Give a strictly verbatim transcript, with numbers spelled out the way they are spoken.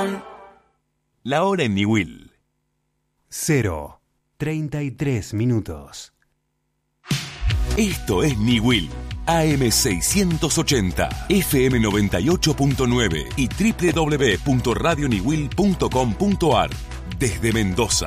La hora en Niwil. Cero. Treinta y tres minutos. Esto es Niwil. A M seiscientos ochenta, F M noventa y ocho punto nueve y doble u doble u doble u punto radio niwil punto com punto a r. Desde Mendoza.